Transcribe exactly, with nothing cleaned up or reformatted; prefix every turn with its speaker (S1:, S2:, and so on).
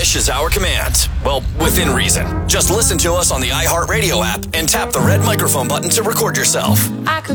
S1: English is our command. Well, within reason. Just listen to us on the iHeartRadio app and tap the red microphone button to record yourself.
S2: I could